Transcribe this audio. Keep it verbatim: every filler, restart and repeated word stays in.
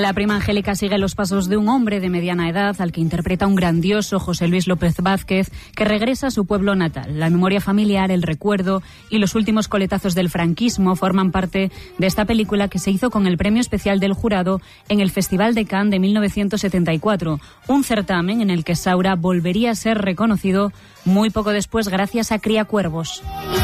La prima Angélica sigue los pasos de un hombre de mediana edad al que interpreta un grandioso José Luis López Vázquez, que regresa a su pueblo natal. La memoria familiar, el recuerdo y los últimos coletazos del franquismo forman parte de esta película que se hizo con el premio especial del jurado en el Festival de Cannes de mil novecientos setenta y cuatro, un certamen en el que Saura volvería a ser reconocido muy poco después gracias a Criacuervos.